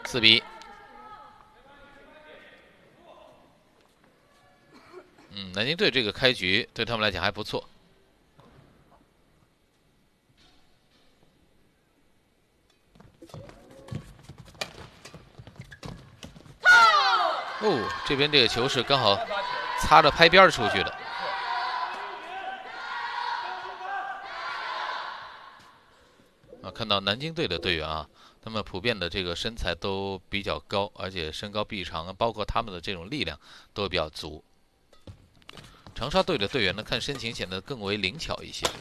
4比1。南京队这个开局对他们来讲还不错。哦，这边这个球是刚好擦着拍边出去的。看到南京队的队员啊，他们普遍的这个身材都比较高，而且身高臂长，包括他们的这种力量都比较足。长沙队的队员呢，看身形显得更为灵巧一些。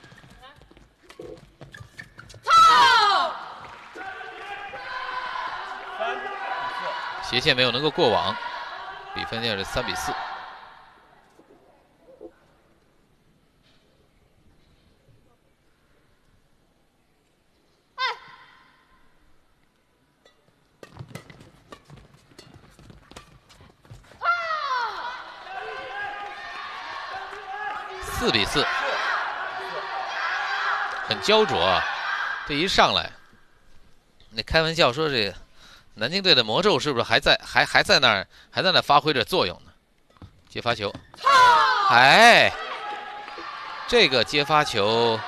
斜线没有能够过网，比分现在是3比4。4比4，很焦灼啊！这一上来，那开玩笑说这南京队的魔咒是不是还在那儿发挥着作用呢？接发球，哎，这个接发球，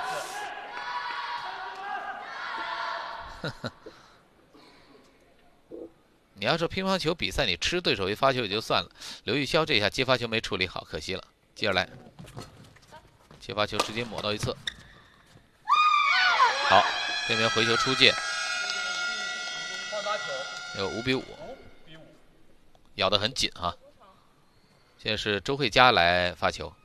你要说乒乓球比赛，你吃对手一发球也就算了，刘玉霄这一下接发球没处理好，可惜了。接着来，接发球直接抹到一侧，好，这边回球出界，有5比5，咬得很紧啊。现在是周慧佳来发球。